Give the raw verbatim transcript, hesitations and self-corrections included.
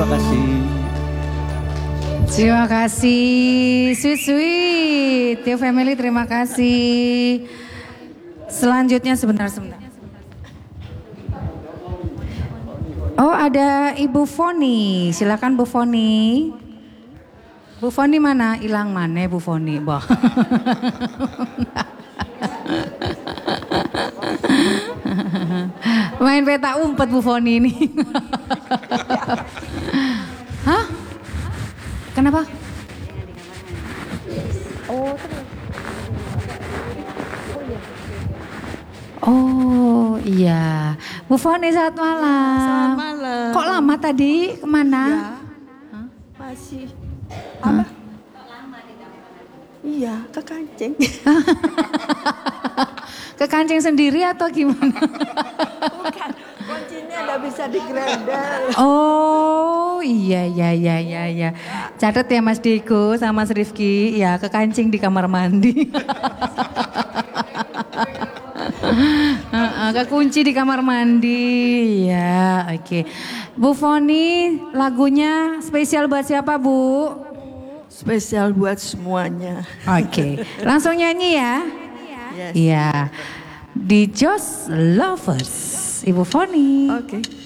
Terima kasih. Terima kasih, sweet sweet, Tio Family terima kasih. Selanjutnya sebentar sebentar. Oh ada Ibu Foni, silakan Bu Foni. Bu Foni mana? Hilang mana Bu Foni? Bah. Main peta umpet Bu Foni ini. Hah? Kenapa? Oh iya, Bu Foni selamat malam. Selamat malam. Kok lama tadi? Kemana? Ya, masih apa? Iya, ke kancing. Ke kancing sendiri atau gimana? Bukan, kuncinya udah bisa digrendel. Oh iya iya iya iya iya. Catat ya Mas Diko sama Mas Rifki, ya ke kancing di kamar mandi. Uh, uh, kekunci di kamar mandi, ya oke. Okay. Bu Foni, lagunya spesial buat siapa Bu? Spesial buat semuanya. Oke, okay. Langsung nyanyi ya. Yes. Iya, di Just Lovers, Ibu Foni. Oke. Okay.